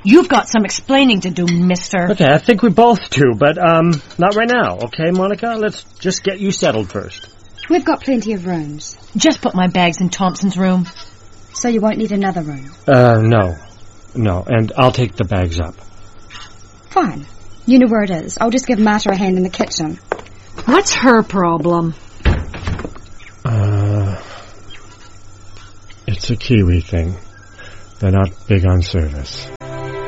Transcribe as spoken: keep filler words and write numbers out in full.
You've got some explaining to do, mister. Okay, I think we both do, but, um, not right now, okay, Monica? Let's just get you settled first. We've got plenty of rooms. Just put my bags in Thompson's room. So you won't need another room? Uh, no. No, and I'll take the bags up. Fine. You know where it is. I'll just give Marta a hand in the kitchen. What's her problem? Uh, it's a Kiwi thing. They're not big on service.